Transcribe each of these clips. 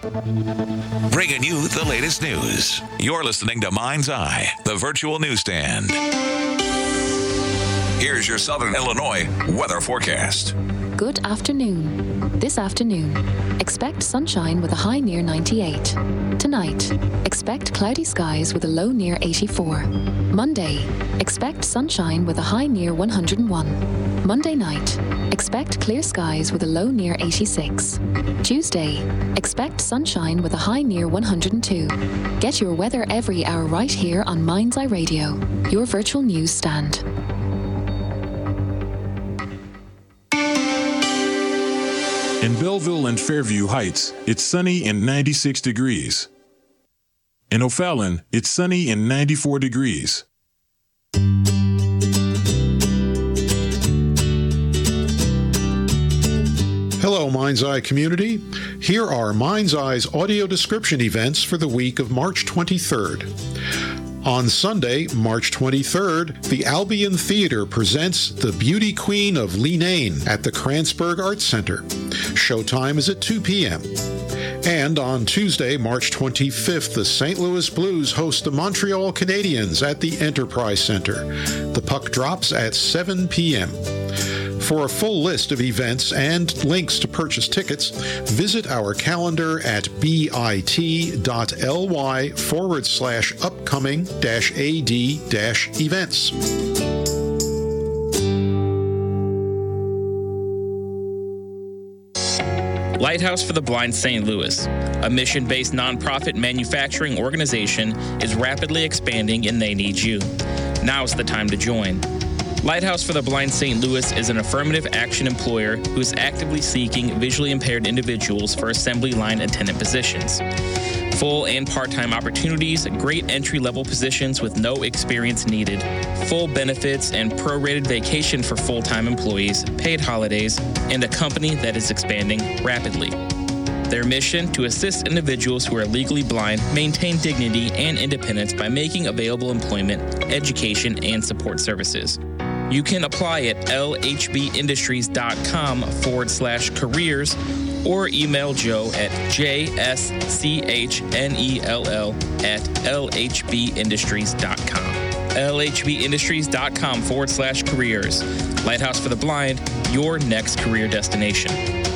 Bringing you the latest news. You're listening to Mind's Eye, the virtual newsstand. Here's your Southern Illinois weather forecast. Good afternoon. This afternoon, expect sunshine with a high near 98. Tonight, expect cloudy skies with a low near 84. Monday, expect sunshine with a high near 101. Monday night, expect clear skies with a low near 86. Tuesday, expect sunshine with a high near 102. Get your weather every hour right here on Mind's Eye Radio, your virtual news stand. In Belleville and Fairview Heights, it's sunny and 96 degrees. In O'Fallon, it's sunny and 94 degrees. Hello, Mind's Eye community. Here are Mind's Eye's audio description events for the week of March 23rd. On Sunday, March 23rd, the Albion Theater presents The Beauty Queen of Leenane at the Kranzberg Arts Center. Showtime is at 2 p.m. And on Tuesday, March 25th, the St. Louis Blues host the Montreal Canadiens at the Enterprise Center. The puck drops at 7 p.m. For a full list of events and links to purchase tickets, visit our calendar at bit.ly/upcoming-ad-events. Lighthouse for the Blind St. Louis, a mission-based nonprofit manufacturing organization, is rapidly expanding and they need you. Now's the time to join. Lighthouse for the Blind St. Louis is an affirmative action employer who is actively seeking visually impaired individuals for assembly line attendant positions. Full and part-time opportunities, great entry-level positions with no experience needed, full benefits and prorated vacation for full-time employees, paid holidays, and a company that is expanding rapidly. Their mission: to assist individuals who are legally blind maintain dignity and independence by making available employment, education, and support services. You can apply at lhbindustries.com/careers or email Joe at jschnell@lhbindustries.com. lhbindustries.com/careers. Lighthouse for the Blind, your next career destination.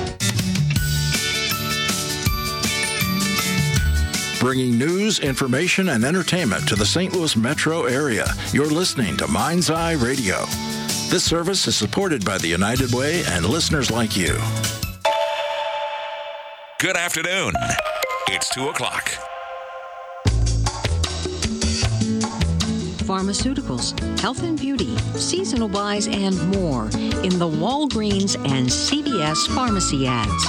Bringing news, information, and entertainment to the St. Louis metro area. You're listening to Mind's Eye Radio. This service is supported by the United Way and listeners like you. Good afternoon. It's 2 o'clock. Pharmaceuticals, health and beauty, seasonal buys, and more in the Walgreens and CVS pharmacy ads.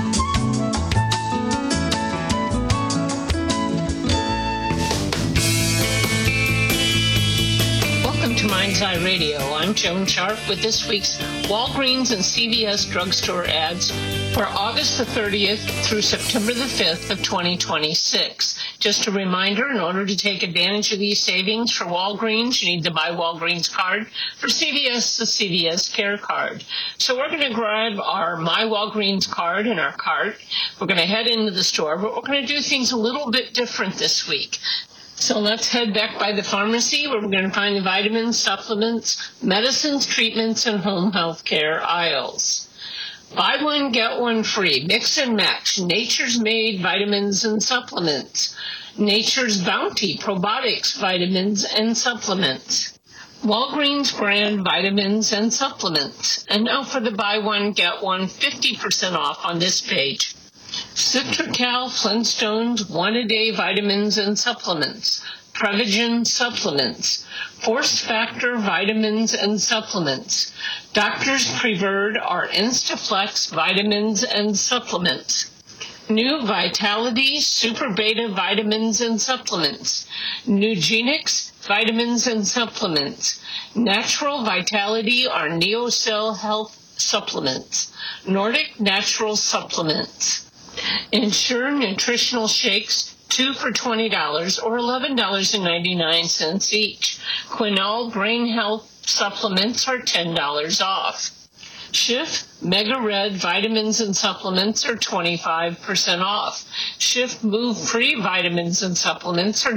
Mind's Eye Radio. I'm Joan Sharp with this week's Walgreens and CVS drugstore ads for August the 30th through September the 5th of 2026. Just a reminder, in order to take advantage of these savings for Walgreens, you need to buy Walgreens card. For CVS, the CVS Care card. So we're going to grab our My Walgreens card in our cart. We're going to head into the store, but we're going to do things a little bit different this week. So let's head back by the pharmacy where we're going to find the vitamins, supplements, medicines, treatments, and home health care aisles. Buy one, get one free. Mix and match. Nature's Made vitamins and supplements. Nature's Bounty probiotics, vitamins, and supplements. Walgreens brand vitamins and supplements. And now for the buy one, get one 50% off on this page. Citracal Flintstones 1-a-day vitamins and supplements, Prevagen supplements, Force Factor vitamins and supplements, Doctor's Preferred or Instaflex vitamins and supplements, New Vitality Super Beta vitamins and supplements, Nugenix vitamins and supplements, Natural Vitality or NeoCell Health supplements, Nordic Natural supplements. Ensure nutritional shakes, 2 for $20 or $11.99 each. Quinol brain health supplements are $10 off. Schiff Mega Red vitamins and supplements are 25% off. Shift Move Free vitamins and supplements are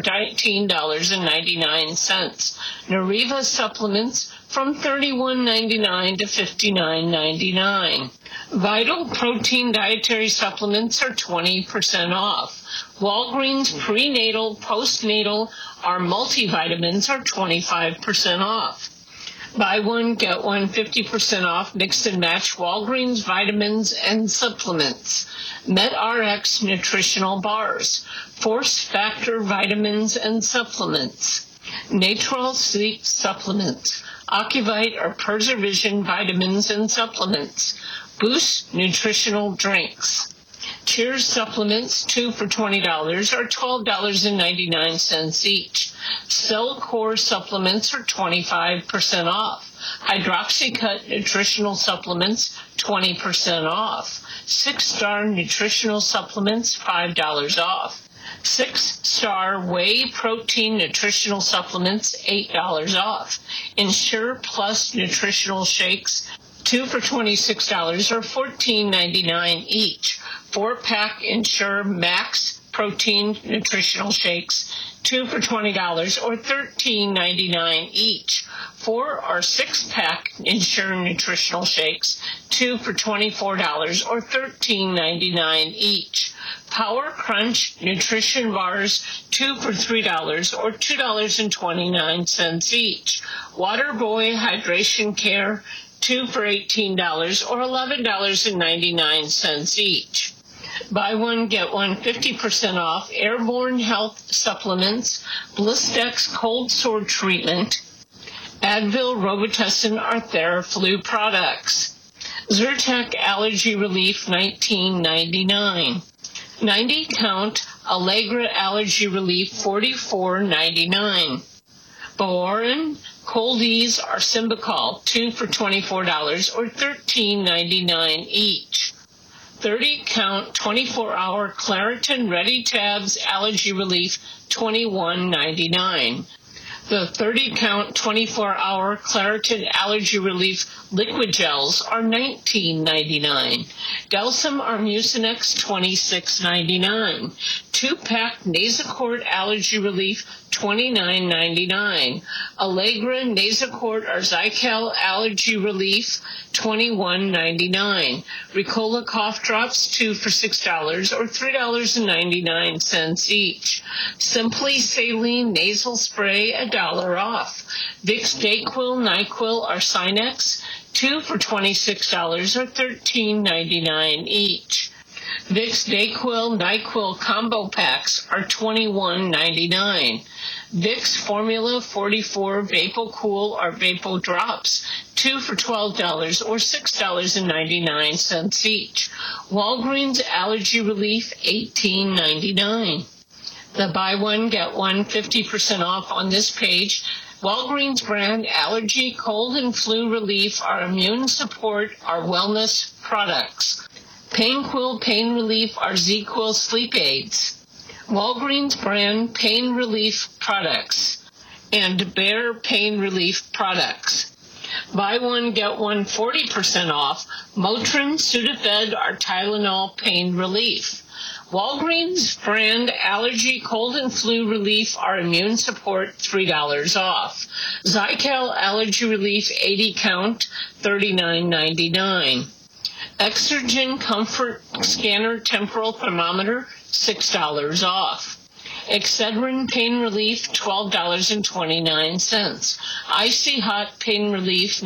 $19.99. Nariva supplements from $31.99 to $59.99. Vital Protein dietary supplements are 20% off. Walgreens prenatal, postnatal, our multivitamins are 25% off. Buy one, get one 50% off mix and match Walgreens vitamins and supplements. MetRx nutritional bars. Force Factor vitamins and supplements. Natural Sleep supplements. Ocuvite or Preservision vitamins and supplements. Boost nutritional drinks. Cheers supplements, 2 for $20, are $12.99 each. Cell Core supplements are 25% off. Hydroxycut nutritional supplements, 20% off. 6-Star nutritional supplements, $5 off. 6-Star Whey Protein nutritional supplements, $8 off. Ensure Plus nutritional shakes, 2 for $26 or $14.99 each. 4-pack Ensure Max Protein nutritional shakes, 2 for $20 or $13.99 each. 4 or 6-pack Ensure nutritional shakes, 2 for $24 or $13.99 each. Power Crunch nutrition bars, 2 for $3 or $2.29 each. Waterboy Hydration Care, 2 for $18 or $11.99 each. Buy one, get one 50% off Airborne Health Supplements, Blistex Cold Sore Treatment, Advil, Robitussin, or Theraflu products. Zyrtec Allergy Relief, $19.99. 90-count Allegra Allergy Relief, $44.99. Boarin, Cold Ease, or Symbicol, 2 for $24 or $13.99 each. 30-count 24-hour Claritin Ready Tabs Allergy Relief, $21.99. The 30-count 24-hour Claritin Allergy Relief Liquid Gels are $19.99. Delsum or Mucinex, $26.99. 2-pack Nasacort Allergy Relief, $29.99. Allegra Nasacort or Zycal Allergy Relief, $21.99. Ricola Cough Drops, 2 for $6 or $3.99 each. Simply Saline Nasal Spray, $1 off. Vicks Dayquil, NyQuil, or Sinex, 2 for $26 or $13.99 each. Vicks Dayquil, NyQuil combo packs are $21.99. Vicks Formula 44 VapoCool or Vapo Drops, 2 for $12 or $6.99 each. Walgreens Allergy Relief, $18.99. The buy one, get one 50% off on this page. Walgreens brand allergy, cold and flu relief, our immune support, our wellness products. PainQuil Pain Relief, our ZQuil sleep aids. Walgreens brand pain relief products and Bear Pain Relief products. Buy one, get one 40% off. Motrin, Sudafed, or Tylenol Pain Relief. Walgreens brand allergy, cold and flu relief, our immune support, $3 off. Zycal Allergy Relief 80 count, $39.99. Exergen Comfort Scanner Temporal Thermometer, $6 off. Excedrin Pain Relief, $12.29. Icy Hot Pain Relief,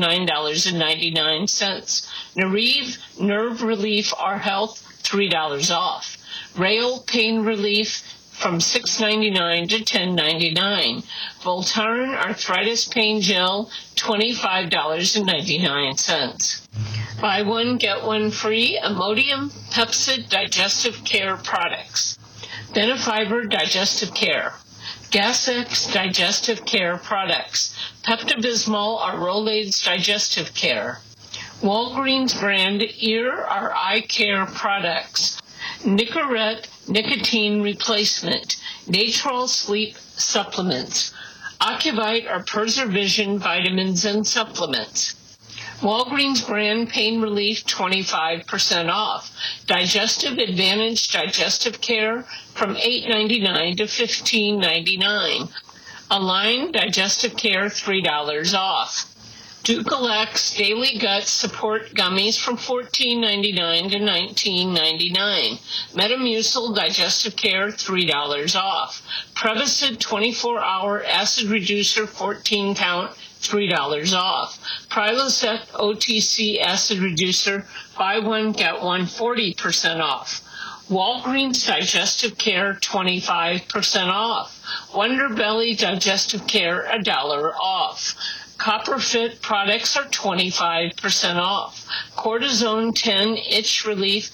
$9.99. Nariv Nerve Relief, Our Health, $3 off. Rail Pain Relief from $6.99 to $10.99. Voltaren Arthritis Pain Gel, $25.99. Buy one, get one free Imodium Pepcid Digestive Care products. Benefiber Digestive Care. Gas-X Digestive Care products. Pepto-Bismol or Rolaids Digestive Care. Walgreens brand Ear or Eye Care products. Nicorette Nicotine Replacement. Natural Sleep Supplements. Ocuvite or Preservision vitamins and supplements. Walgreens brand pain relief 25% off. Digestive Advantage Digestive Care from $8.99 to $15.99. Align Digestive Care $3 off. Dulcolax Daily Gut Support Gummies from $14.99 to $19.99. Metamucil Digestive Care $3 off. Prevacid 24-Hour Acid Reducer 14-count $3 off. Prilosec OTC Acid Reducer, buy one, get one, 40% off. Walgreens Digestive Care, 25% off. Wonder Belly Digestive Care, $1 off. CopperFit products are 25% off. Cortisone 10 Itch Relief,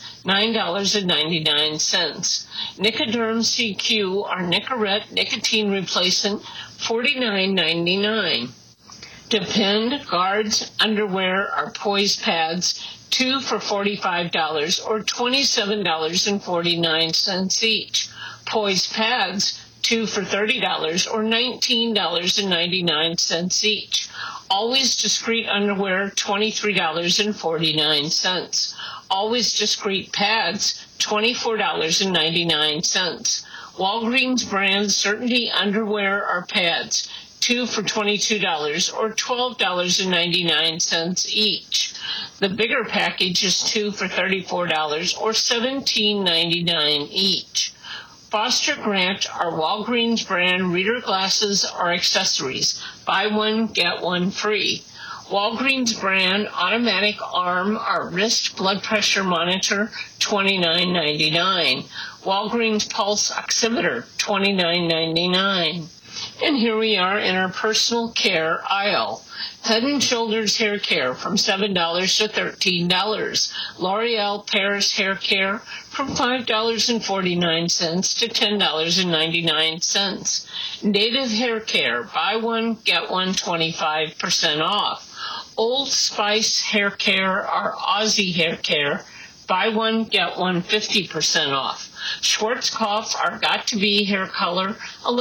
$9.99. Nicoderm CQ, our Nicorette nicotine replacement, $49.99. Depend Guards Underwear or Poise Pads, 2 for $45 or $27.49 each. Poise Pads, 2 for $30 or $19.99 each. Always Discreet Underwear, $23.49. Always Discreet Pads, $24.99. Walgreens brand Certainty Underwear or Pads, 2 for $22 or $12.99 each. The bigger package is 2 for $34 or $17.99 each. Foster Grant are Walgreens brand reader glasses or accessories. Buy one, get one free. Walgreens brand automatic arm or wrist blood pressure monitor, $29.99. Walgreens pulse oximeter, $29.99. And here we are in our personal care aisle. Head & Shoulders hair care from $7 to $13. L'Oreal Paris hair care from $5.49 to $10.99. Native hair care, buy one, get one, 25% off. Old Spice hair care or Aussie hair care, buy one, get one, 50% off. Schwarzkopf our Got To Be hair color,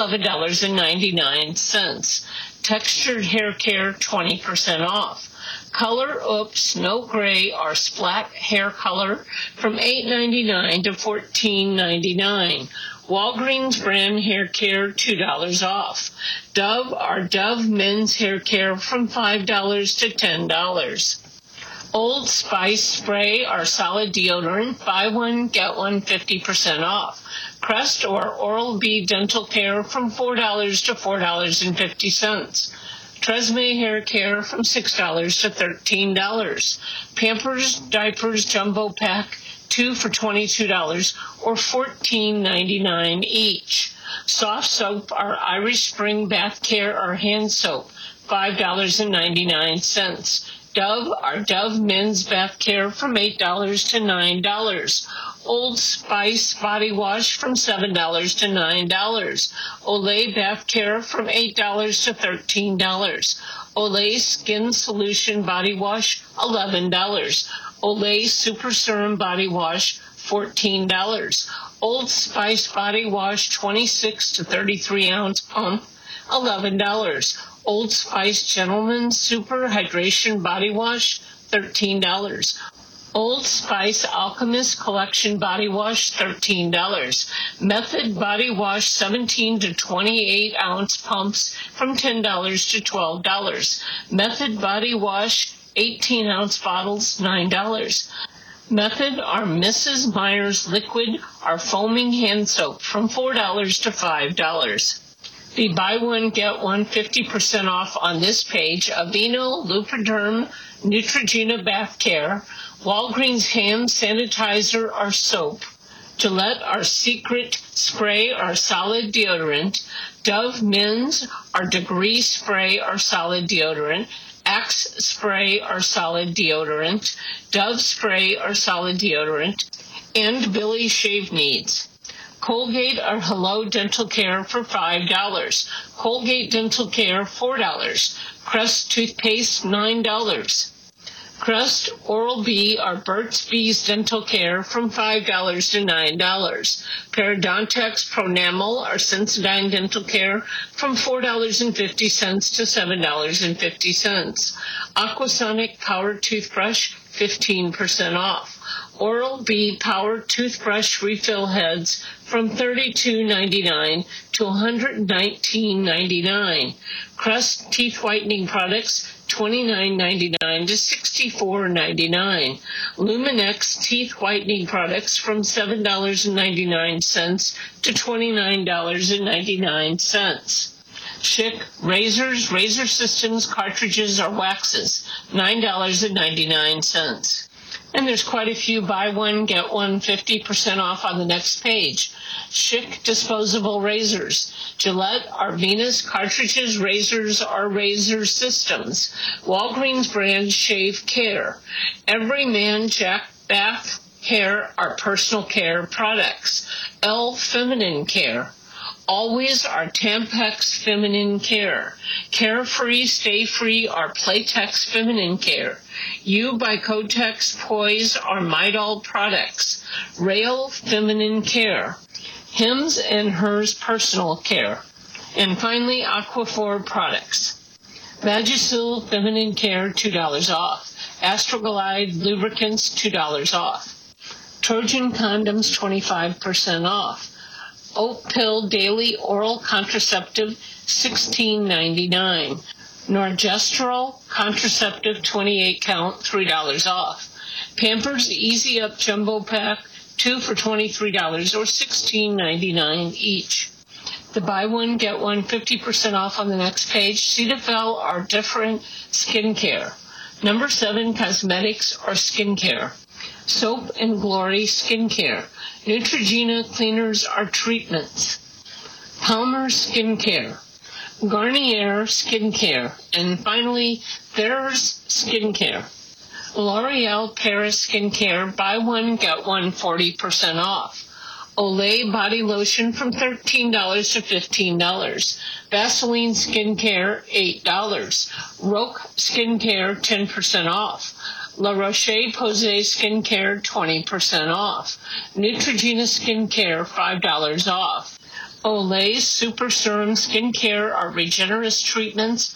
$11.99. Textured hair care, 20% off. Color Oops No Gray or Splat hair color from $8.99 to $14.99. Walgreens brand hair care, $2 off. Dove our Dove men's hair care from $5 to $10. Old Spice spray or solid deodorant, buy one, get one, 50% off. Crest or Oral-B dental care from $4 to $4.50. Tresemme hair care from $6 to $13. Pampers diapers jumbo pack, 2 for $22 or $14.99 each. Soft soap or Irish Spring bath care or hand soap, $5.99. Dove our Dove men's bath care from $8 to $9. Old Spice body wash from $7 to $9. Olay bath care from $8 to $13. Olay skin solution body wash, $11. Olay super serum body wash, $14. Old Spice body wash 26 to 33 ounce pump, $11. Old Spice Gentleman's Super Hydration Body Wash, $13. Old Spice Alchemist Collection Body Wash, $13. Method Body Wash 17 to 28 ounce pumps from $10 to $12. Method Body Wash 18 ounce bottles, $9. Method or Mrs. Meyer's Liquid or Foaming Hand Soap from $4 to $5. The buy one, get one 50% off on this page. Aveeno, Lubriderm, Neutrogena Bath Care, Walgreens Hand Sanitizer or Soap, Gillette or Secret Spray or Solid Deodorant, Dove Men's or Degree Spray or Solid Deodorant, Axe Spray or Solid Deodorant, Dove Spray or Solid Deodorant, and Billy Shave Needs. Colgate or Hello Dental Care for $5. Colgate Dental Care, $4. Crest Toothpaste, $9. Crest, Oral-B, or Burt's Bees Dental Care from $5 to $9. Parodontax, Pronamel, or Sensodyne Dental Care from $4.50 to $7.50. Aquasonic Power Toothbrush, 15% off. Oral-B Power Toothbrush Refill Heads from $32.99 to $119.99. Crest Teeth Whitening Products, $29.99 to $64.99. Luminex Teeth Whitening Products from $7.99 to $29.99. Schick razors, razor systems, cartridges, or waxes, $9.99. And there's quite a few buy one, get one 50% off on the next page. Schick disposable razors. Gillette, Arvinus cartridges, razors, or razor systems. Walgreens brand Shave Care. Everyman Jack Bath Care are personal care products. L Feminine Care. Always are Tampax Feminine Care. Carefree, Stay Free are Playtex Feminine Care. U by Kotex Poise are Midol products. Rail Feminine Care. Hims and Hers Personal Care. And finally, Aquaphor products. Vagisil Feminine Care, $2 off. Astroglide Lubricants, $2 off. Trojan Condoms, 25% off. Oat Pill Daily Oral Contraceptive, $16.99. Norgestrel Contraceptive 28 count, $3 off. Pampers Easy Up Jumbo Pack, 2 for $23 or $16.99 each. The buy one, get one 50% off on the next page. Cetaphil are different skincare. Number 7, cosmetics or skincare. Soap and Glory skincare. Neutrogena cleaners are treatments. Palmer skincare. Garnier skincare. And finally, Thayer's skincare. L'Oreal Paris skincare. Buy one, get one 40% off. Olay body lotion from $13 to $15. Vaseline skincare, $8. Roque skincare, 10% off. La Roche-Posay skincare, 20% off. Neutrogena skincare, $5 off. Olay Super Serum skincare or Regenerist treatments,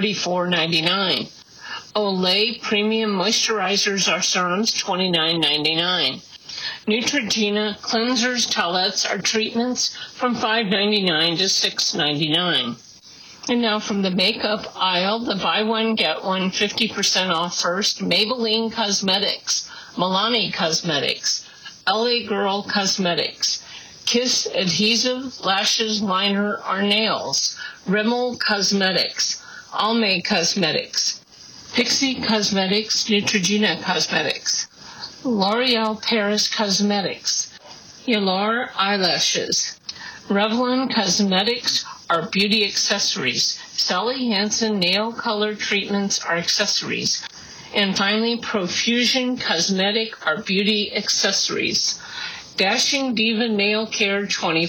$34.99. Olay Premium moisturizers or serums, $29.99. Neutrogena cleansers, towelettes, or treatments from $5.99 to $6.99. And now from the makeup aisle, the buy one, get one 50% off first. Maybelline Cosmetics, Milani Cosmetics, LA Girl Cosmetics, Kiss Adhesive, Lashes, Liner, or Nails, Rimmel Cosmetics, Almay Cosmetics, Pixie Cosmetics, Neutrogena Cosmetics, L'Oreal Paris Cosmetics, Ylar Eyelashes, Revlon Cosmetics are beauty accessories. Sally Hansen nail color treatments are accessories. And finally, Profusion Cosmetic are beauty accessories. Dashing Diva Nail Care,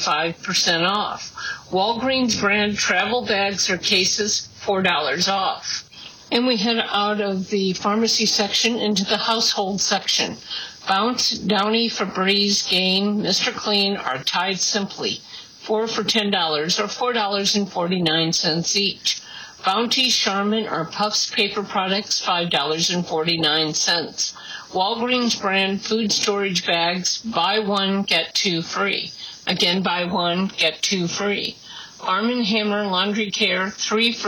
25% off. Walgreens brand travel bags or cases, $4 off. And we head out of the pharmacy section into the household section. Bounce, Downy, Febreze, Gain, Mr. Clean are Tide Simply, 4 for $10 or $4.49 each. Bounty, Charmin or Puffs paper products, $5.49. Walgreens brand food storage bags, buy one, get two free. Again, buy one, get two free. Arm & Hammer Laundry Care, 3 for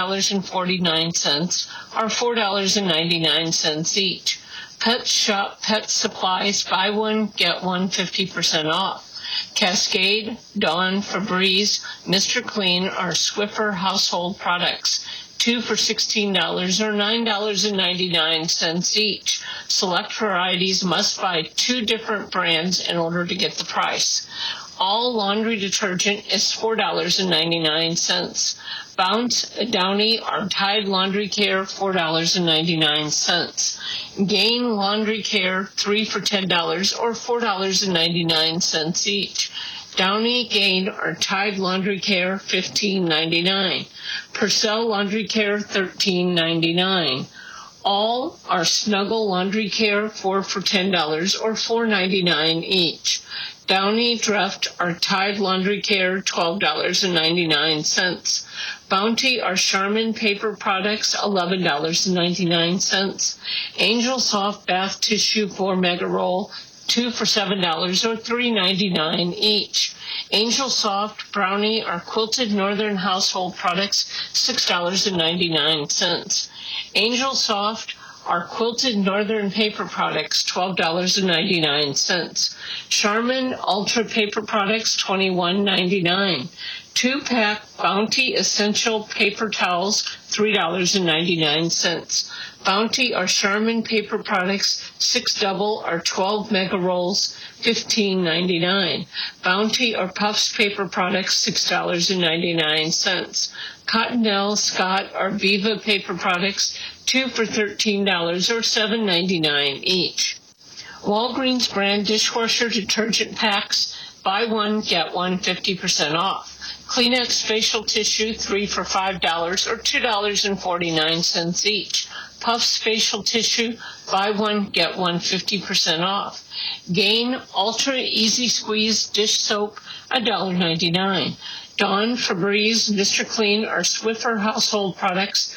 $7.49 or $4.99 each. Pet Shop Pet Supplies, buy one, get one 50% off. Cascade, Dawn, Febreze, Mr. Clean are Swiffer household products, 2 for $16 or $9.99 each. Select varieties must buy 2 different brands in order to get the price. All laundry detergent is $4.99. Bounce, Downy, or Tide Laundry Care, $4.99. Gain Laundry Care, 3 for $10 or $4.99 each. Downy, Gain, or Tide Laundry Care, $15.99. Purcell Laundry Care, $13.99. All are Snuggle Laundry Care, 4 for $10 or $4.99 each. Downy Dreft are Tide Laundry Care, $12.99. Bounty are Charmin paper products, $11.99. Angel Soft Bath Tissue 4 Mega Roll, 2 for $7 or $3.99 each. Angel Soft Brownie are Quilted Northern Household Products, $6.99. Angel Soft are Quilted Northern Paper Products, $12.99. Charmin Ultra Paper Products, $21.99. 2-pack Bounty Essential Paper Towels, $3.99. Bounty or Charmin Paper Products, 6 double or 12 mega rolls, $15.99. Bounty or Puffs Paper Products, $6.99. Cottonelle, Scott, or Viva Paper Products, 2 for $13 or $7.99 each. Walgreens brand dishwasher detergent packs, buy one, get one, 50% off. Kleenex facial tissue, 3 for $5 or $2.49 each. Puffs facial tissue, buy one, get one, 50% off. Gain Ultra Easy Squeeze dish soap, $1.99. Dawn, Febreze, Mr. Clean, or Swiffer household products,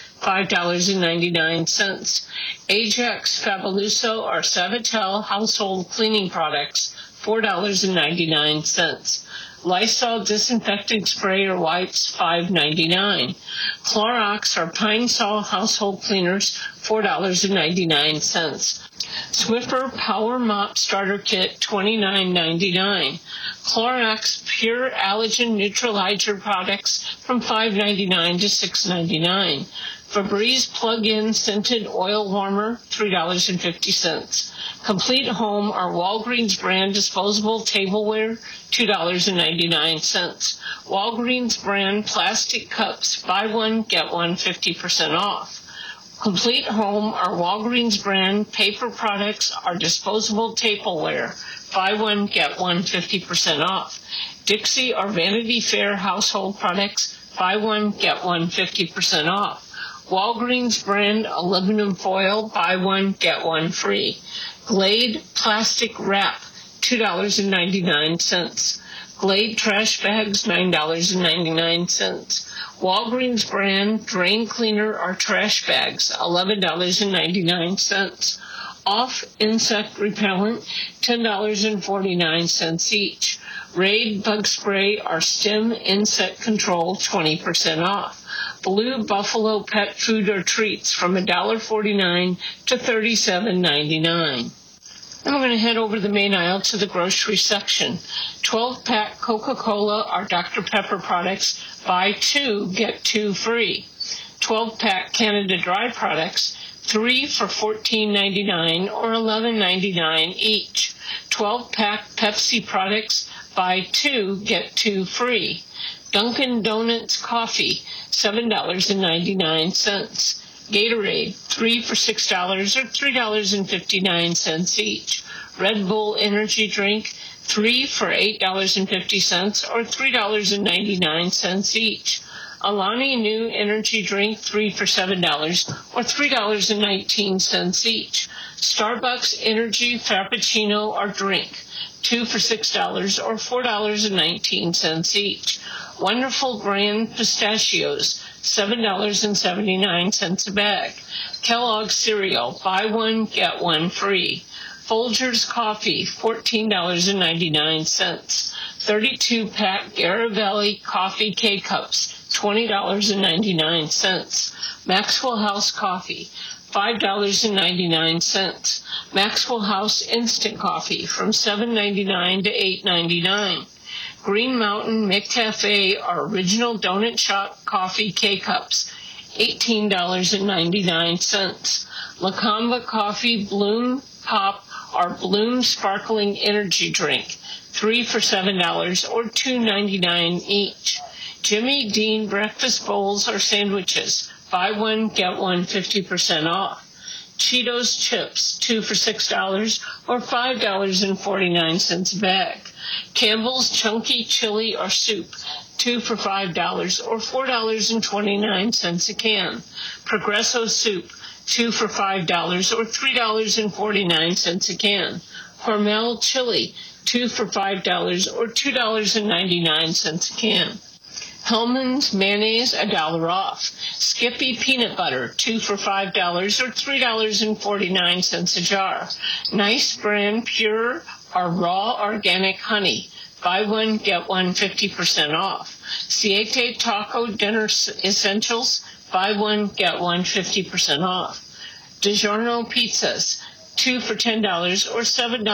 $5.99. Ajax, Fabuloso, or Savitel household cleaning products, $4.99. Lysol disinfecting spray or wipes, $5.99. Clorox or Pine Sol household cleaners, $4.99. Swiffer Power Mop Starter Kit, $29.99. Clorox Pure Allergen Neutralizer products from $5.99 to $6.99. Febreze Plug-In Scented Oil Warmer, $3.50. Complete Home or Walgreens brand disposable tableware, $2.99. Walgreens brand plastic cups, buy one, get one, 50% off. Complete Home or Walgreens brand paper products or disposable tableware, buy one, get one, 50% off. Dixie or Vanity Fair household products, buy one, get one, 50% off. Walgreens brand aluminum foil, buy one, get one free. Glade plastic wrap, $2.99. Glade trash bags, $9.99. Walgreens brand drain cleaner or trash bags, $11.99. Off insect repellent, $10.49 each. Raid bug spray or Stem insect control, 20% off. Blue Buffalo pet food or treats from $1.49 to $37.99. Then we're going to head over the main aisle to the grocery section. 12-pack Coca-Cola or Dr. Pepper products, buy 2, get 2 free. 12-pack Canada Dry products, 3 for $14.99 or $11.99 each. 12-pack Pepsi products, buy 2, get 2 free. Dunkin' Donuts coffee, $7.99. Gatorade, 3 for $6 or $3.59 each. Red Bull energy drink, 3 for $8.50 or $3.99 each. Alani Nu energy drink, 3 for $7 or $3.19 each. Starbucks energy frappuccino or drink, 2 for $6 or $4.19 each. Wonderful Grand pistachios, $7.79 a bag. Kellogg's cereal, buy one, get one free. Folgers coffee, $14.99. 32-pack Garibaldi coffee K-Cups, $20.99. Maxwell House coffee, $5.99. Maxwell House instant coffee from $7.99 to $8.99. Green Mountain McCafe or Original Donut Shop coffee K-Cups, $18.99. Lacamba Coffee Bloom Pop or Bloom Sparkling Energy Drink, 3 for $7 or $2.99 each. Jimmy Dean Breakfast Bowls or Sandwiches, buy one, get one, 50% off. Cheetos Chips, 2 for $6 or $5.49 a bag. Campbell's Chunky Chili or Soup, 2 for $5 or $4.29 a can. Progresso Soup, 2 for $5 or $3.49 a can. Hormel chili, 2 for $5 or $2.99 a can. Hellman's mayonnaise, $1 off. Skippy peanut butter, 2 for $5 or $3.49 a jar. Nice brand pure or raw organic honey. Buy one, get one 50% off. Siete Taco Dinner Essentials, buy one, get one 50% off. DiGiorno pizzas, 2 for $10 or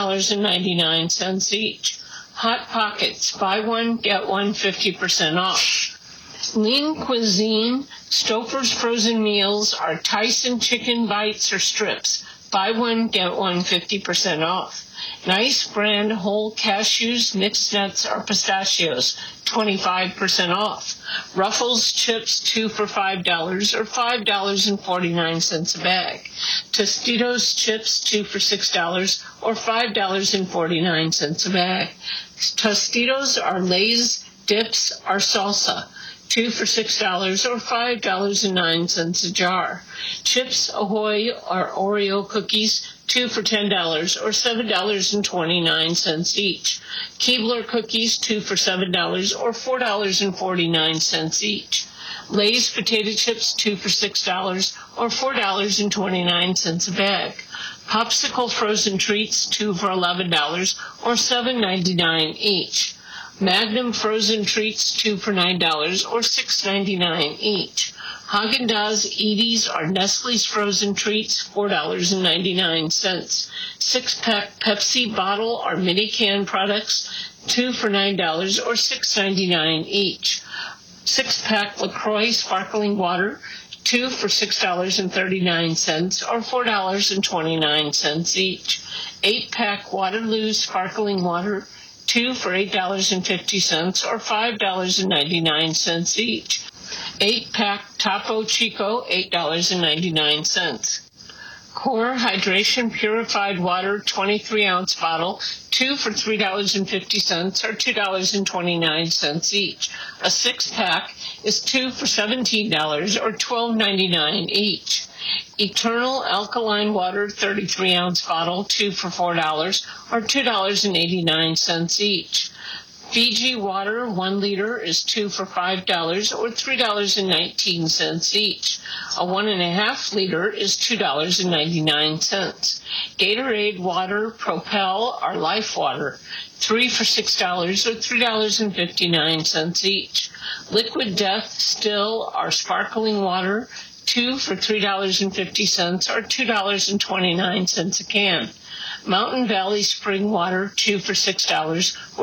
$7.99 each. Hot Pockets, buy one, get one 50% off. Lean Cuisine, Stouffer's frozen meals are Tyson chicken bites or strips. Buy one, get one 50% off. Nice brand whole cashews, mixed nuts, or pistachios, 25% off. Ruffles chips, 2 for $5 or $5.49 a bag. Tostitos chips, 2 for $6 or $5.49 a bag. Tostitos are Lay's dips or salsa, 2 for $6 or $5.09 a jar. Chips Ahoy or Oreo cookies, 2 for $10 or $7.29 each. Keebler cookies, 2 for $7 or $4.49 each. Lay's potato chips, 2 for $6 or $4.29 a bag. Popsicle frozen treats, 2 for $11 or $7.99 each. Magnum frozen treats, 2 for $9 or $6.99 each. Haagen-Dazs Edy's or Nestle's frozen treats, $4.99. 6-pack Pepsi bottle or mini can products, 2 for $9 or $6.99 each. 6-pack LaCroix sparkling water, 2 for $6.39 or $4.29 each. 8-pack Waterloo sparkling water, 2 for $8.50 or $5.99 each. 8-pack Topo Chico, $8.99. Core Hydration Purified Water 23-ounce bottle, 2 for $3.50 or $2.29 each. A 6-pack is 2 for $17 or $12.99 each. Eternal Alkaline Water 33-ounce bottle, 2 for $4 or $2.89 each. Fiji Water 1 liter is 2 for $5 or $3.19 each. A 1.5 liter is $2.99. Gatorade Water Propel or Life Water, 3 for $6 or $3.59 each. Liquid Death Still or Sparkling Water, 2 for $3.50 or $2.29 a can. Mountain Valley Spring Water, 2 for $6 or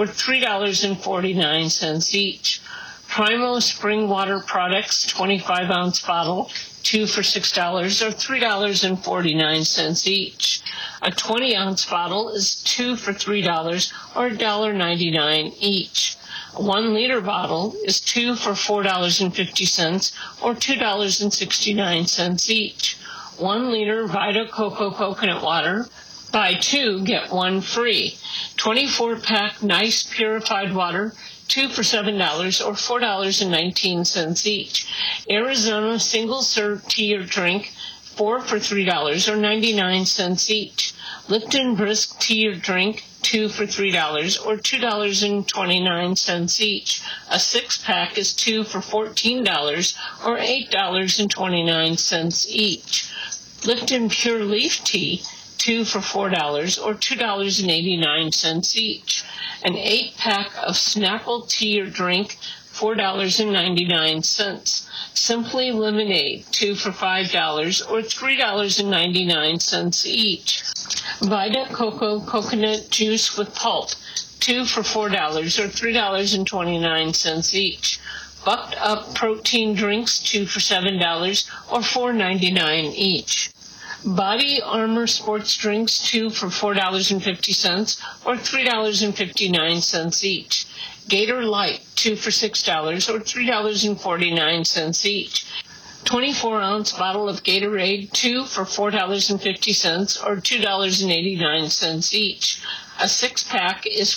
$3.49 each. Primo Spring Water Products, 25-ounce bottle, 2 for $6 or $3.49 each. A 20-ounce bottle is 2 for $3 or $1.99 each. A 1 liter bottle is 2 for $4.50 or $2.69 each. 1 liter Vita Coco coconut water, buy 2, get 1 free. 24-pack Nice Purified Water, 2 for $7 or $4.19 each. Arizona single-serve tea or drink, 4 for $3 or 99 cents each. Lipton Brisk tea or drink, 2 for $3 or $2.29 each. A 6-pack is 2 for $14 or $8.29 each. Lipton Pure Leaf tea, 2 for $4 or $2.89 each. An 8-pack of Snapple tea or drink, $4.99. Simply Lemonade, 2 for $5 or $3.99 each. Vita Coco coconut juice with pulp, 2 for $4 or $3.29 each. Bucked Up protein drinks, 2 for $7 or $4.99 each. Body Armor sports drinks, 2 for $4.50 or $3.59 each. Gator Light, 2 for $6 or $3.49 each. 24-ounce bottle of Gatorade, 2 for $4.50 or $2.89 each. A 6-pack is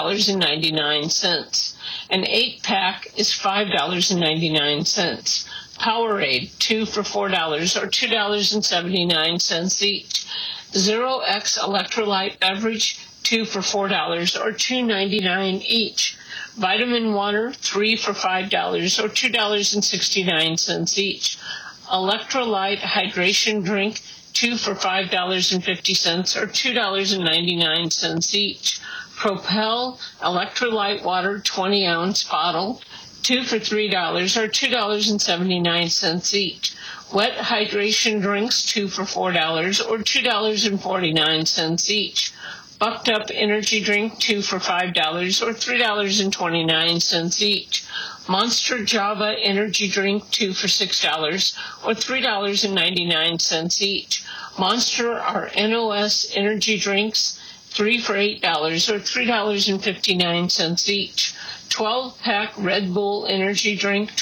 $5.99. An 8-pack is $5.99. Powerade, 2 for $4 or $2.79 each. Zero X electrolyte beverage, 2 for $4 or $2.99 each. Vitamin water, 3 for $5 or $2.69 each. Electrolyte hydration drink, 2 for $5.50 or $2.99 each. Propel electrolyte water, 20-ounce bottle, 2 for $3 or $2.79 each. Wet hydration drinks, 2 for $4 or $2.49 each. Bucked Up energy drink, 2 for $5 or $3.29 each. Monster Java energy drink, 2 for $6 or $3.99 each. Monster or NOS energy drinks, 3 for $8 or $3.59 each. 12-pack Red Bull energy drink,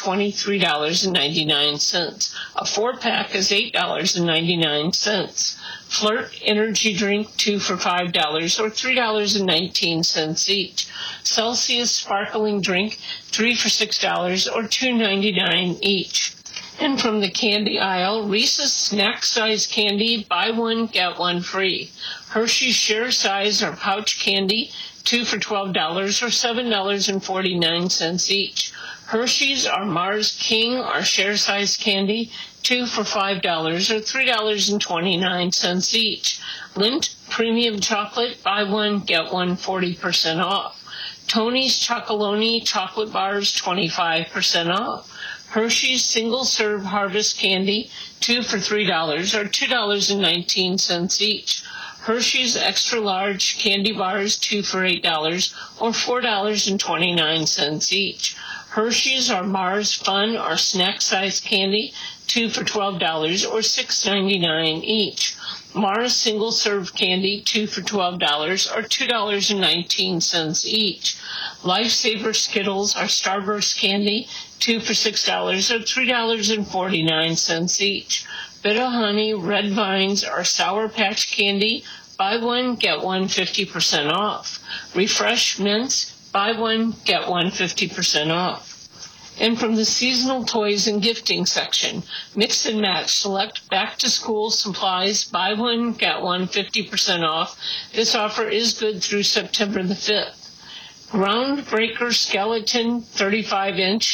$23.99. A 4-pack is $8.99. Flirt energy drink, 2 for $5 or $3.19 each. Celsius sparkling drink, 3 for $6 or $2.99 each. And from the candy aisle, Reese's snack size candy, buy one, get one free. Hershey's share size or pouch candy, 2 for $12 or $7.49 each. Hershey's or Mars King or share size candy, 2 for $5 or $3.29 each. Lindt premium chocolate, buy one, get one 40% off. Tony's Chocolonely chocolate bars, 25% off. Hershey's single-serve harvest candy, 2 for $3 or $2.19 each. Hershey's extra large candy bars, 2 for $8 or $4.29 each. Hershey's or Mars Fun or snack size candy, 2 for $12 or $6.99 each. Mars single serve candy, 2 for $12 or $2.19 each. Lifesaver Skittles or Starburst candy, 2 for $6 or $3.49 each. Bit-O-Honey Red Vines or Sour Patch Candy, buy one, get one 50% off. Refresh Mints, buy one, get one 50% off. And from the seasonal toys and gifting section, Mix and Match select back-to-school supplies, buy one, get one 50% off. This offer is good through September the 5th. Groundbreaker Skeleton 35-inch,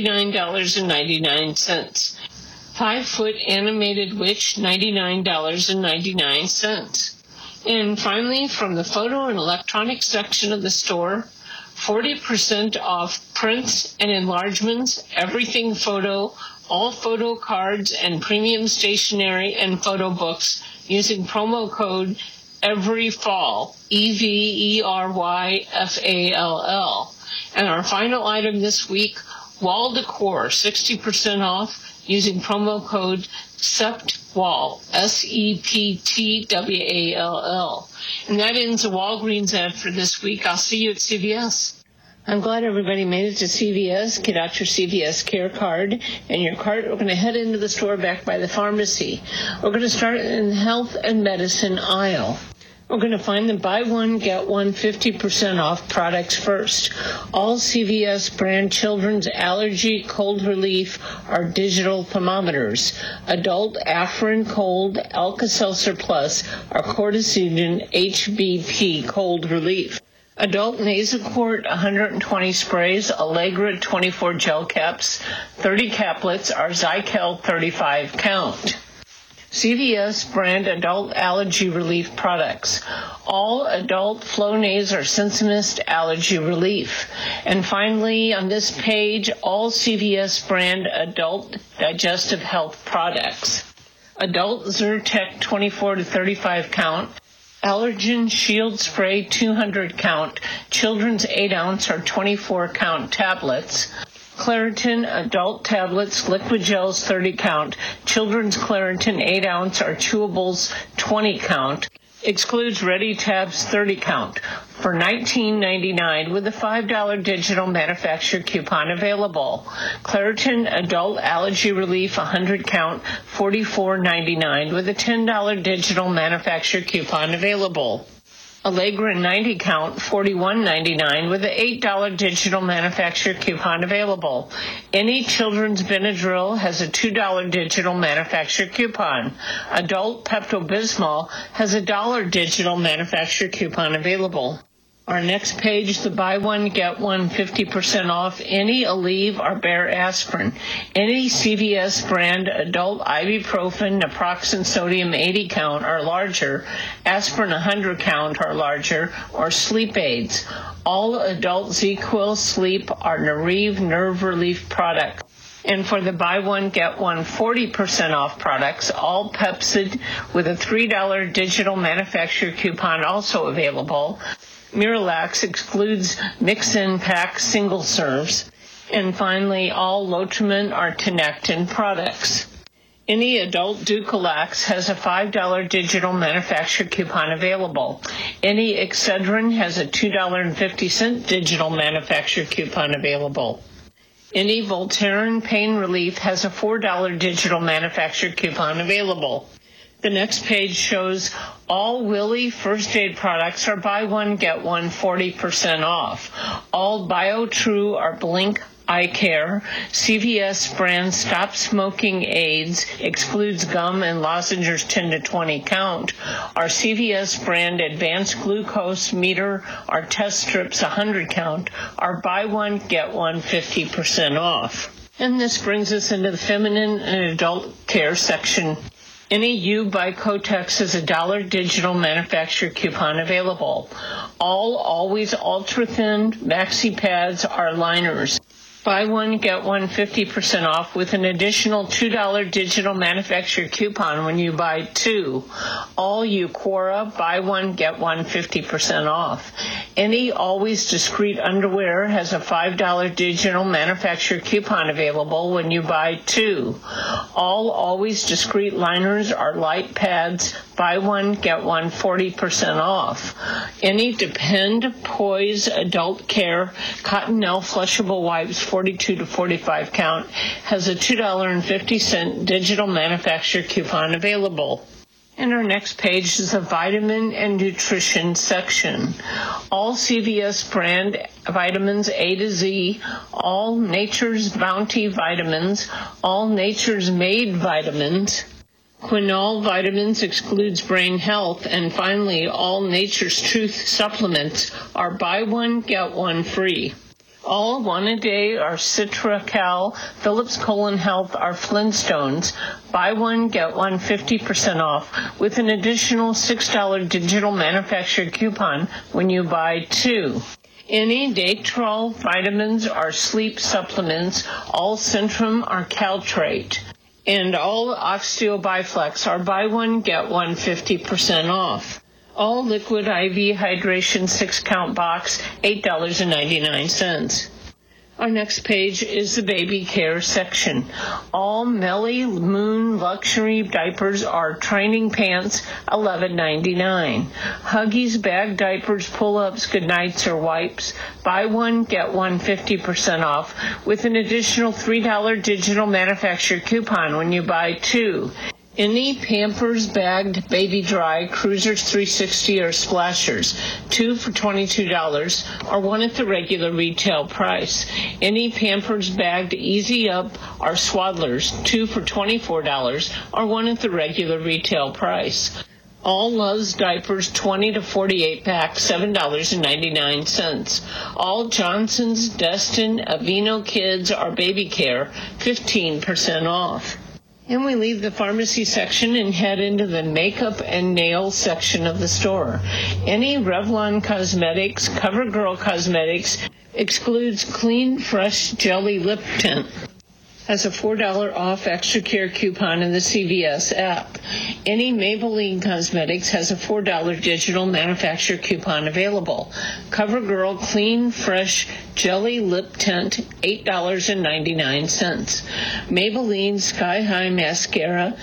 $99.99. 5-foot Animated Witch, $99.99. And finally, from the photo and electronics section of the store, 40% off prints and enlargements, everything photo, all photo cards, and premium stationery and photo books using promo code EVERYFALL, EVERYFALL. And our final item this week, wall decor, 60% off using promo code SEPTWALL, SEPTWALL. And that ends the Walgreens ad for this week. I'll see you at CVS. I'm glad everybody made it to CVS. Get out your CVS Care card and your cart. We're going to head into the store back by the pharmacy. We're going to start in the health and medicine aisle. We're going to find the buy one, get one 50% off products first. All CVS brand children's allergy cold relief are digital thermometers. Adult Afrin Cold Alka-Seltzer Plus are Cortisone HBP cold relief. Adult Nasacort 120 sprays, Allegra 24 gel caps, 30 caplets are Zykel 35 count. CVS brand adult allergy relief products. All adult Flonase or Sensimist allergy relief. And finally, on this page, all CVS brand adult digestive health products. Adult Zyrtec 24 to 35 count. Allergen Shield Spray 200 count. Children's 8-ounce or 24 count tablets. Claritin adult tablets, liquid gels 30 count, children's Claritin 8-ounce or chewables 20 count, excludes Ready Tabs 30 count for $19.99 with a $5 digital manufacturer coupon available. Claritin adult allergy relief 100 count, $44.99 with a $10 digital manufacturer coupon available. Allegra 90 count, $41.99 with an $8 digital manufacturer coupon available. Any children's Benadryl has a $2 digital manufacturer coupon. Adult Pepto-Bismol has a $1 digital manufacturer coupon available. Our next page, the buy one, get one 50% off any Aleve or Bayer aspirin, any CVS brand adult ibuprofen, naproxen sodium 80 count or larger, aspirin 100 count or larger, or sleep aids. All adult ZQuil sleep or Nerev nerve relief products. And for the buy one, get one 40% off products, all Pepcid with a $3 digital manufacturer coupon also available. Miralax excludes mix-in pack single serves. And finally, all Lotrimin or Tinectin products. Any adult Ducalax has a $5 digital manufacturer coupon available. Any Excedrin has a $2.50 digital manufacturer coupon available. Any Voltaren pain relief has a $4 digital manufacturer coupon available. The next page shows all Willie first aid products are buy one, get one 40% off. All BioTrue or Blink Eye Care, CVS brand Stop Smoking Aids, excludes gum and lozenges 10 to 20 count. Our CVS brand Advanced Glucose Meter or Test Strips 100 count are buy one, get one 50% off. And this brings us into the feminine and adult care section. Any U by Kotex has a $1 digital manufacturer coupon available. All Always Ultra Thin Maxi Pads are liners. Buy one, get one 50% off with an additional $2 digital manufacturer coupon when you buy two. All Euquora, buy one, get one 50% off. Any Always Discreet underwear has a $5 digital manufacturer coupon available when you buy two. All Always Discreet liners are light pads, buy one, get one 40% off. Any Depend Poise Adult Care Cottonelle Flushable Wipes 42 to 45 count has a $2.50 digital manufacturer coupon available. And our next page is the vitamin and nutrition section. All CVS brand vitamins A to Z, all Nature's Bounty vitamins, all Nature's Made vitamins, Quinol vitamins excludes brain health, and finally all Nature's Truth supplements are buy one, get one free. All one a day are Citra-Cal, Philips Colon Health are Flintstones. Buy one, get one 50% off with an additional $6 digital manufacturer coupon when you buy two. Any Datrol vitamins are sleep supplements. All Centrum are Caltrate. And all Oxteo Biflex are buy one, get one 50% off. All liquid IV hydration 6-count box, $8.99. Our next page is the baby care section. All Melly Moon luxury diapers are training pants, $11.99. Huggies bag diapers, pull-ups, goodnights, or wipes. Buy one, get one 50% off with an additional $3 digital manufacturer coupon when you buy two. Any Pampers bagged baby dry Cruisers 360 or Splashers, two for $22 or one at the regular retail price. Any Pampers bagged Easy Up or Swaddlers, two for $24 or one at the regular retail price. All Luvs diapers 20 to 48 pack, $7.99. All Johnson's, Destin, Aveeno Kids or Baby Care, 15% off. And we leave the pharmacy section and head into the makeup and nail section of the store. Any Revlon Cosmetics, CoverGirl Cosmetics excludes Clean Fresh Jelly Lip Tint. Has a $4 off extra care coupon in the CVS app. Any Maybelline Cosmetics has a $4 digital manufacturer coupon available. CoverGirl Clean Fresh Jelly Lip Tint, $8.99. Maybelline Sky High Mascara,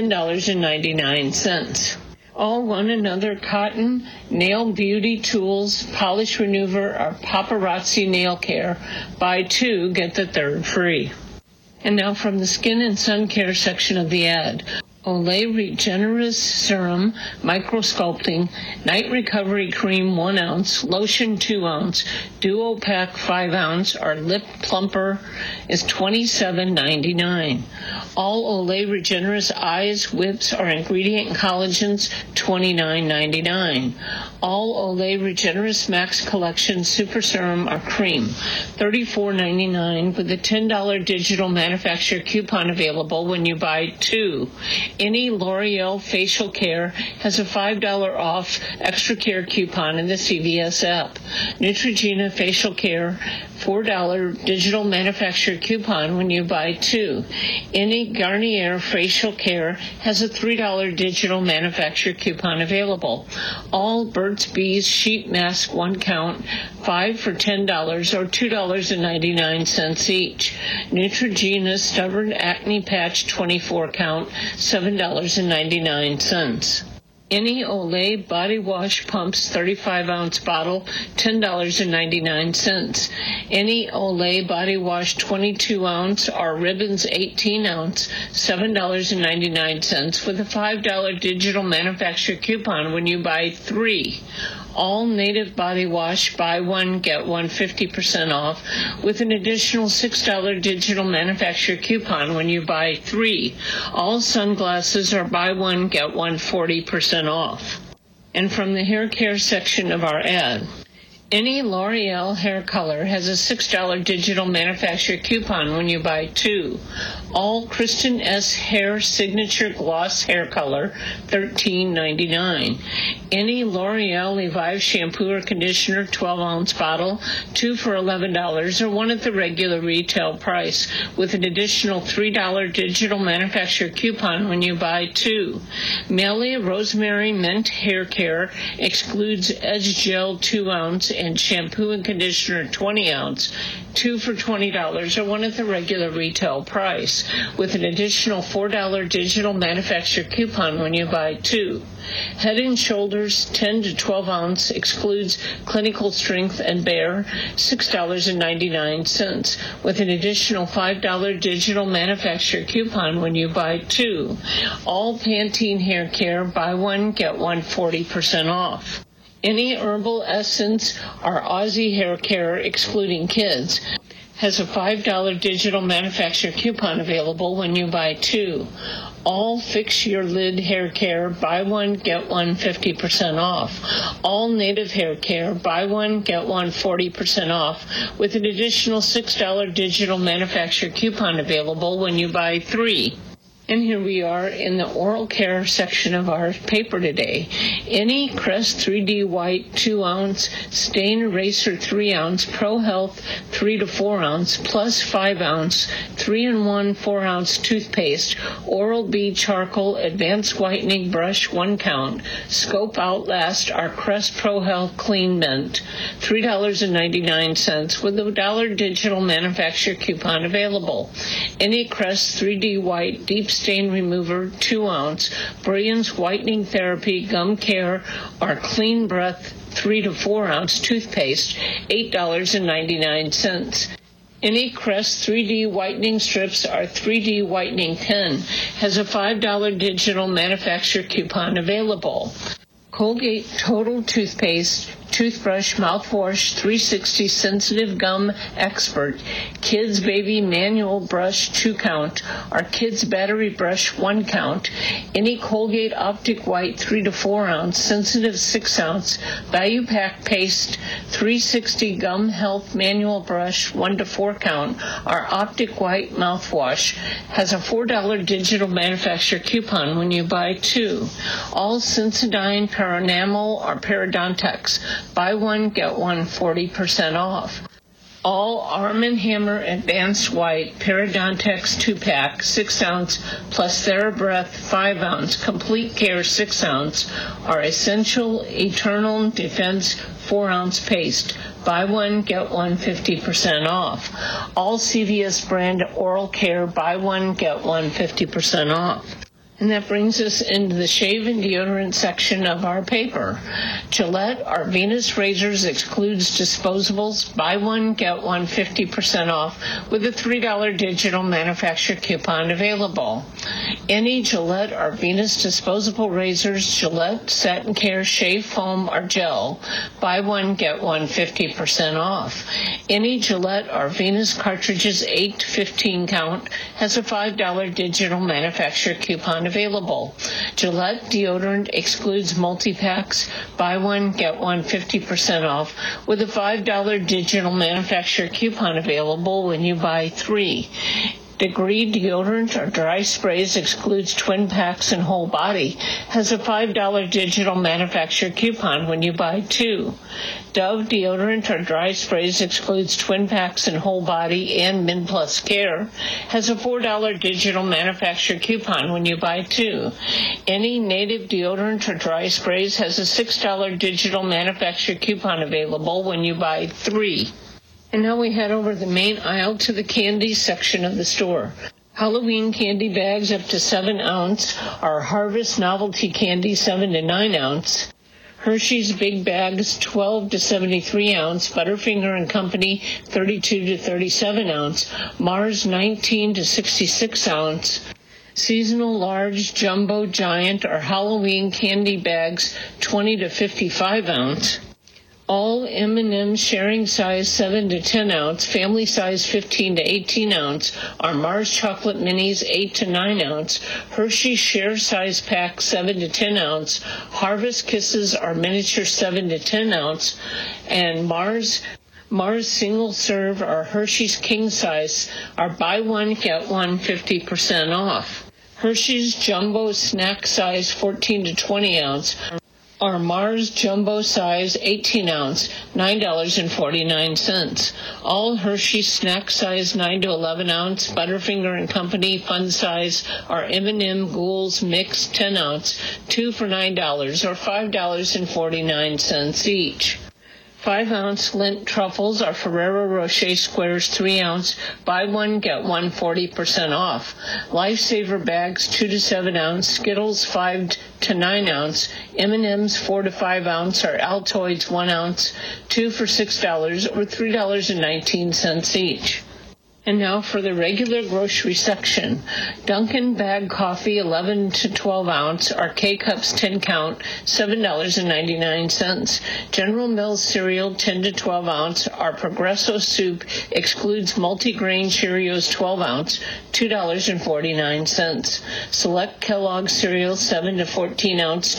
$10.99. All One Another Cotton Nail Beauty Tools, Polish Remover, or Paparazzi Nail Care. Buy two, get the third free. And now from the skin and sun care section of the ad. Olay Regenerist Serum, Microsculpting, Night Recovery Cream 1 ounce, Lotion 2 ounce, Duo Pack 5 ounce, or Lip Plumper is $27.99. All Olay Regenerist Eyes Whips are ingredient collagens, $29.99. All Olay Regenerist Max Collection Super Serum or Cream, $34.99 with a $10 digital manufacturer coupon available when you buy 2. Any L'Oreal facial care has a $5 off extra care coupon in the CVS app. Neutrogena facial care, $4 digital manufacturer coupon when you buy 2. Any Garnier facial care has a $3 digital manufacturer coupon available. All Burt's Bees sheet mask 1 count, 5 for $10 or $2.99 each. Neutrogena stubborn acne patch 24 count, $7.99. Any Olay body wash pumps 35-ounce bottle, $10.99. Any Olay body wash 22-ounce or Ribbons 18-ounce, $7.99 with a $5 digital manufacturer coupon when you buy 3. All Native Body Wash, buy 1, get 1 50% off with an additional $6 digital manufacturer coupon when you buy 3. All sunglasses are buy 1, get 1 40% off. And from the hair care section of our ad, any L'Oreal hair color has a $6 digital manufacturer coupon when you buy 2. All Kristen S. Hair Signature Gloss hair color, $13.99. Any L'Oreal Revive shampoo or conditioner 12-ounce bottle, 2 for $11 or 1 at the regular retail price with an additional $3 digital manufacturer coupon when you buy 2. Melia Rosemary Mint Hair Care excludes Edge Gel 2-ounce and shampoo and conditioner 20-ounce, 2 for $20 or 1 at the regular retail price with an additional $4 digital manufacturer coupon when you buy 2. Head and Shoulders 10 to 12-ounce excludes Clinical Strength and Bare, $6.99 with an additional $5 digital manufacturer coupon when you buy 2. All Pantene Hair Care, buy 1, get 1 40% off. Any Herbal Essence or Aussie Hair Care, excluding kids, has a $5 digital manufacturer coupon available when you buy 2. All Fix Your Lid Hair Care, buy 1, get 1 50% off. All Native Hair Care, buy 1, get 1 40% off with an additional $6 digital manufacturer coupon available when you buy 3. And here we are in the oral care section of our paper today. Any Crest 3D White 2-ounce, Stain Eraser 3-ounce, Pro Health 3 to 4-ounce, Plus 5-ounce, 3-in-1 4-ounce toothpaste, Oral-B Charcoal Advanced Whitening Brush 1 count, Scope Outlast our Crest Pro Health Clean Mint, $3.99 with a $1 digital manufacturer coupon available. Any Crest 3D White Deep Stain Remover 2-ounce, Brilliance Whitening Therapy Gum Care or Clean Breath 3 to 4-ounce toothpaste, $8.99. Any Crest 3D Whitening Strips or 3D Whitening 10 has a $5 digital manufacturer coupon available. Colgate Total Toothpaste, Toothbrush, Mouthwash, 360 Sensitive Gum Expert, Kids Baby Manual Brush 2 count, or Kids Battery Brush 1 count, any Colgate Optic White 3 to 4-ounce, Sensitive 6-ounce, Value Pack Paste, 360 Gum Health Manual Brush 1 to 4 count, or Optic White Mouthwash has a $4 digital manufacturer coupon when you buy 2. All Sensodyne Paranamel or Parodontax, buy 1, get 1 40% off. All Arm & Hammer Advanced White Parodontax 2-pack 6-ounce plus TheraBreath 5-ounce Complete Care 6-ounce are Essential Eternal Defense 4-ounce paste. Buy 1, get 1 50% off. All CVS brand oral care, buy 1, get 1 50% off. And that brings us into the shave and deodorant section of our paper. Gillette, our Venus razors excludes disposables. Buy one, get one 50% off with a $3 digital manufacturer coupon available. Any Gillette, our Venus disposable razors, Gillette, Satin Care, Shave Foam, or Gel. Buy one, get one 50% off. Any Gillette, our Venus cartridges 8 to 15 count has a $5 digital manufacturer coupon available. Gillette deodorant excludes multi-packs. Buy one, get one 50% off with a $5 digital manufacturer coupon available when you buy 3. Degree deodorant or dry sprays excludes twin packs and whole body, has a $5 digital manufacturer coupon when you buy 2. Dove deodorant or dry sprays excludes twin packs and whole body and Min Plus Care, has a $4 digital manufacturer coupon when you buy 2. Any Native deodorant or dry sprays has a $6 digital manufacturer coupon available when you buy 3. And now we head over the main aisle to the candy section of the store. Halloween candy bags up to 7 ounce are Harvest Novelty Candy 7 to 9 ounce. Hershey's Big Bags 12 to 73 ounce, Butterfinger and Company 32 to 37 ounce, Mars 19 to 66 ounce. Seasonal Large, Jumbo, Giant are Halloween candy bags 20 to 55 ounce. All M&M sharing size 7 to 10 ounce, family size 15 to 18 ounce are Mars Chocolate Minis 8 to 9 ounce, Hershey Share size pack 7 to 10 ounce, Harvest Kisses are miniature 7 to 10 ounce, and Mars single serve or Hershey's king size are buy one, get one 50% off. Hershey's Jumbo snack size 14 to 20 ounce are Mars Jumbo size 18 ounce, $9.49. All Hershey snack size 9 to 11 ounce, Butterfinger and Company fun size are M&M Ghouls Mix 10 ounce, 2 for $9 or $5.49 each. 5 ounce Lindt truffles are Ferrero Rocher Squares 3 ounce, buy one, get one 40% off. Lifesaver bags 2 to 7 ounce, Skittles 5 to 9 ounce, M&M's 4 to 5 ounce are Altoids 1 ounce, 2 for $6 or $3.19 each. And now for the regular grocery section. Dunkin' bag coffee 11 to 12 ounce or K-Cups 10 count, $7.99. General Mills cereal 10 to 12 ounce or Progresso soup excludes multigrain Cheerios 12 ounce, $2.49. Select Kellogg's cereal 7 to 14 ounce,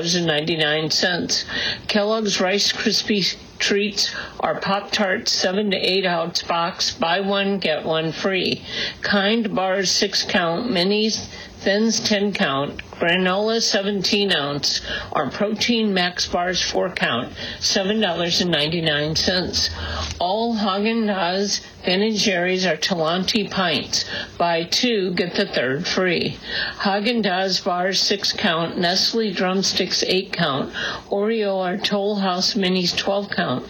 $2.99. Kellogg's Rice Krispies Treats are Pop-Tarts 7 to 8 ounce box, buy one, get one free. Kind bars 6 count, minis, Thins 10 count, granola 17 ounce, or Protein Max bars 4 count, $7.99. All Haagen-Dazs Ben & Jerry's are Talenti pints. Buy 2, get the 3rd free. Haagen-Dazs bars 6 count, Nestle drumsticks 8 count, Oreo or Toll House minis 12 count,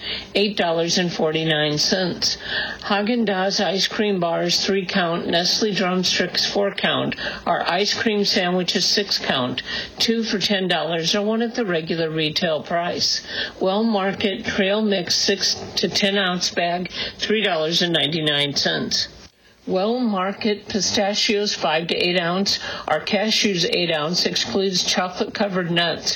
$8.49. Haagen-Dazs ice cream bars 3 count, Nestle drumsticks 4 count, or ice cream sandwiches 6 count, 2 for $10 or one at the regular retail price. Well Market Trail Mix 6 to 10 ounce bag, $3.99. Well Market pistachios 5 to 8 ounce or cashews 8 ounce excludes chocolate covered nuts,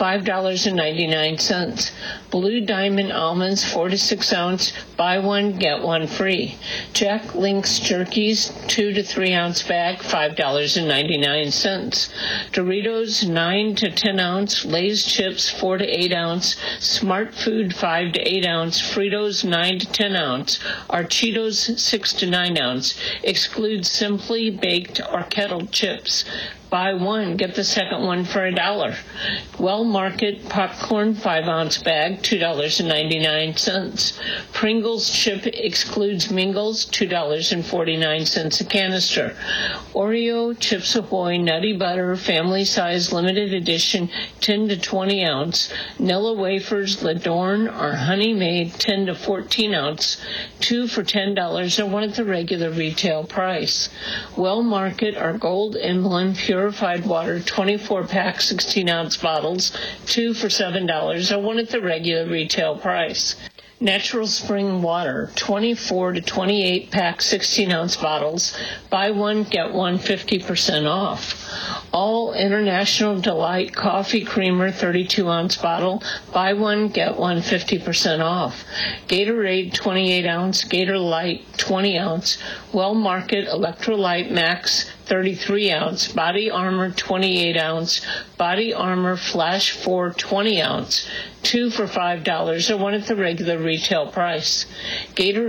$5.99. Blue Diamond almonds 4 to 6 ounce, buy one, get one free. Jack Link's jerkies 2 to 3 ounce bag, $5.99. Doritos 9 to 10 ounce, Lay's chips 4 to 8 ounce, Smart Food 5 to 8 ounce, Fritos 9 to 10 ounce, or Cheetos 6 to 9 ounce. Excludes Simply Baked or Kettle chips. Buy one, get the second one for $1. Well Market popcorn 5 ounce bag, $2.99. Pringles chip excludes Mingles, $2.49 a canister. Oreo Chips Ahoy Nutty Butter family size limited edition 10 to 20 ounce. Nilla wafers Ladorn or Honey Made 10 to 14 ounce, 2 for $10 or one at the regular retail price. Well Market or Gold Emblem Pure purified water, 24-pack 16-ounce bottles, 2 for $7, or 1 at the regular retail price. Natural Spring Water, 24 to 28-pack 16-ounce bottles, buy one, get one 50% off. All International Delight Coffee Creamer 32-ounce bottle, buy one, get one 50% off. Gatorade 28-ounce, Gator Light 20-ounce, Well Market Electrolyte Max 33-ounce, Body Armor 28-ounce, Body Armor Flash 4 20-ounce, 2 for $5, or 1 at the regular retail price. Gatorade